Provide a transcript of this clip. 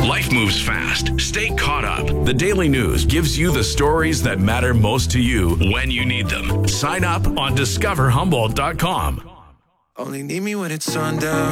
Life moves fast. Stay caught up. The Daily News gives you the stories that matter most to you when you need them. Sign up on discoverhumboldt.com. Only need me when it's sundown.